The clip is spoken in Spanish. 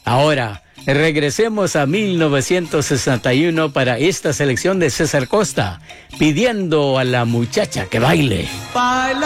Ahora, regresemos a 1961 para esta selección de César Costa, pidiendo a la muchacha que baile.